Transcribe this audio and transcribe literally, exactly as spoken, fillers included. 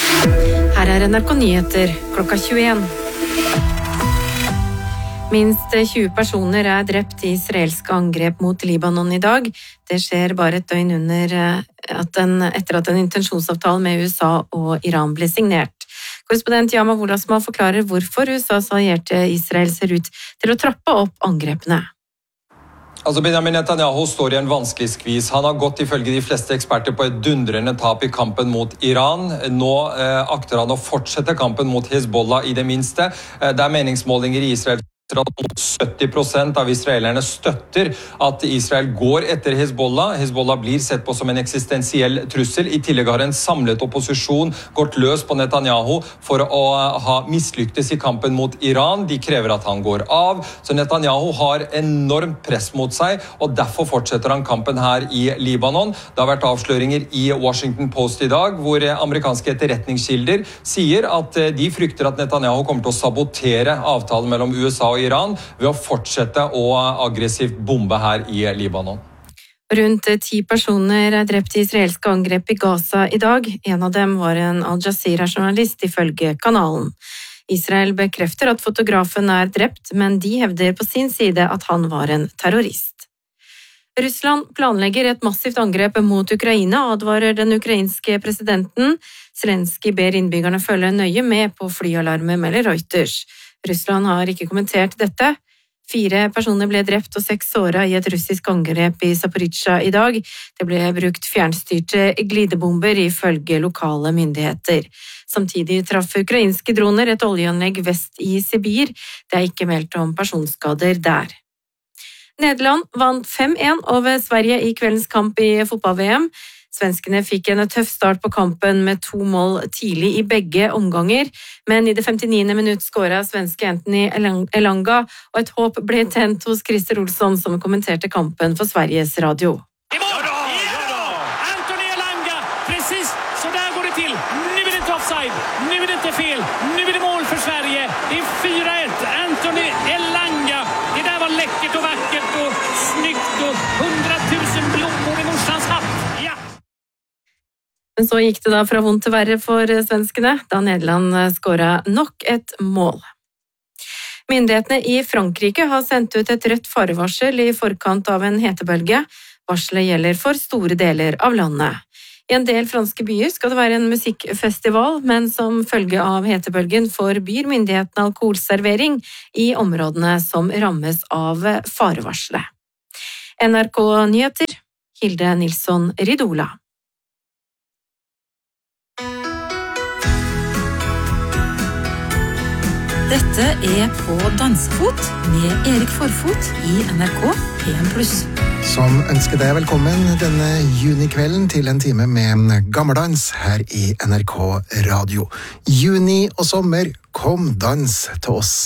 Her er N R K Nyheter klokka tjueen. Minst tjue personer er drept i israelske angrep mot Libanon i dag. Det skjer bare et døgn under at en, etter at en intensjonsavtale med U S A og Iran ble signert. Korrespondent Yama Wolasma forklarer hvorfor U S A's allierte Israel ser ut til å trappe opp angrepene. Altså Benjamin Netanyahu står i en vanskelig skvis. Han har gått ifølge de fleste eksperter på et dundrende tap i kampen mot Iran. Nå eh, akter han å fortsette kampen mot Hezbollah i det minste. Eh, det er meningsmålinger i Israel at sytti prosent av israelerne støtter at Israel går etter Hezbollah. Hezbollah blir sett på som en eksistensiell trussel. I tillegg har en samlet opposisjon gått løs på Netanyahu for å ha mislyktes i kampen mot Iran. De krever at han går av. Så Netanyahu har enormt press mot seg, og derfor fortsetter han kampen her i Libanon. Det har vært avsløringer i Washington Post i dag, hvor amerikanske etterretningskilder sier at de frykter at Netanyahu kommer til å sabotere avtalen mellom U S A og Iran ved å fortsette å aggressivt bombe her i Libanon. Rundt ti personer er drept i israelske angrep i Gaza i dag. En av dem var en Al Jazeera-journalist ifølge kanalen. Israel bekrefter at fotografen er drept, men de hevder på sin side at han var en terrorist. Russland planlegger et massivt angrep mot Ukraina, advarer den ukrainske presidenten. Zelenskyj ber innbyggerne følge nøye med på flyalarmer, melder Reuters. Russland har ikke kommentert dette. Fire personer ble drept og seks såret i et russisk angrep i Zaporizjzja i dag. Det ble brukt fjernstyrte glidebomber ifølge lokale myndigheter. Samtidig traff ukrainske droner et oljeanlegg vest i Sibir. Det er ikke meldt om personskader der. Nederland vant fem én over Sverige i kveldens kamp i fotball-V M. Svenskene fikk en tøff start på kampen med to mål tidlig i begge omganger, men i det femtiniende minutt skåret svenske Anthony Elanga, og et håp ble tent hos Christer Olsson som kommenterte kampen for Sveriges Radio. Ja då, ja då! Anthony Elanga, precis så där går det till. Nu är det inte offside, nu är det inte fel, nu är det mål för Sverige. Det är fyra ett, Anthony Elanga. Det där var läckert och vackert och snyggt och hundratusen blommor i morsans hatt. Men så gikk det da fra vondt til verre for svenskene, da Nederland skåret nok et mål. Myndighetene i Frankrike har sendt ut et rødt farevarsel i forkant av en hetebølge. Varselet gjelder for store deler av landet. I en del franske byer skal det være en musikkfestival, men som følge av hetebølgen forbyr myndighetene alkoholservering i områdene som rammes av farevarselet. N R K Nyheter, Hilde Nilsson Ridola. Dette er På dansefot med Erik Forfot i N R K P en pluss. Som ønsker deg velkommen denne junikvelden til en time med gammeldans her i N R K Radio. Juni og sommer, kom dans til oss